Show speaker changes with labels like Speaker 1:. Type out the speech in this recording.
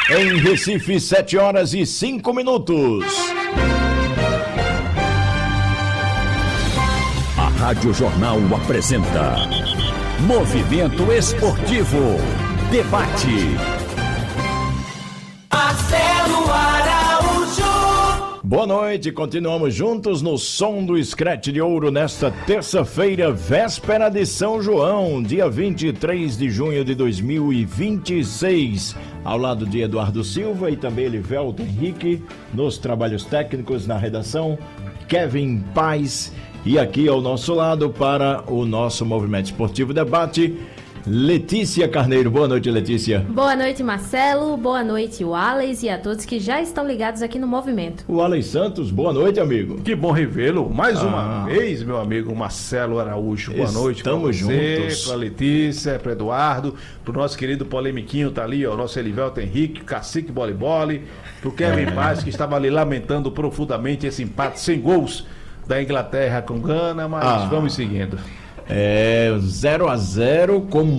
Speaker 1: Em Recife, 7h05.
Speaker 2: A Rádio Jornal apresenta Movimento Esportivo. Debate.
Speaker 3: Marcelo Araújo.
Speaker 1: Boa noite, continuamos juntos no som do Scratch de Ouro nesta terça-feira, véspera de São João, dia 23 de junho de 2026. Ao lado de Eduardo Silva e também Elivelto Henrique, nos trabalhos técnicos, na redação, Kevin Paz. E aqui ao nosso lado, para o nosso Movimento Esportivo Debate, Letícia Carneiro. Boa noite, Letícia.
Speaker 4: Boa noite, Marcelo. Boa noite, Wallace, e a todos que já estão ligados aqui no Movimento.
Speaker 1: O Wallace Santos, boa noite, amigo.
Speaker 5: Que bom revê-lo mais uma vez, meu amigo Marcelo Araújo. Boa noite para você,
Speaker 1: juntos.
Speaker 5: para Letícia, para Eduardo, para o nosso querido Polemiquinho, tá ali, ó, o nosso Elivelto Henrique, Cacique Boliboli, para o Kevin Paz, que estava ali lamentando profundamente esse empate sem gols da Inglaterra com Gana, mas vamos seguindo.
Speaker 1: 0-0 com